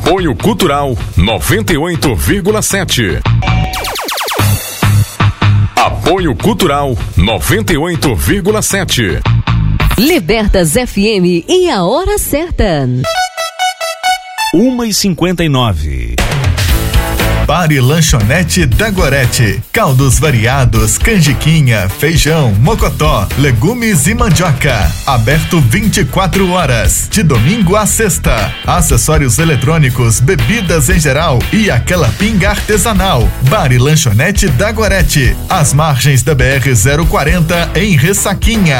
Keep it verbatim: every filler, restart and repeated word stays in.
Apoio Cultural noventa e oito vírgula sete. Apoio Cultural noventa e oito vírgula sete. Libertas F M e a hora certa. uma e cinquenta e nove. Bar e Lanchonete da Gorete. Caldos variados, canjiquinha, feijão, mocotó, legumes e mandioca. Aberto vinte e quatro horas, de domingo a sexta. Acessórios eletrônicos, bebidas em geral e aquela pinga artesanal. Bar e Lanchonete da Gorete. Às margens da B R zero quarenta em Ressaquinha.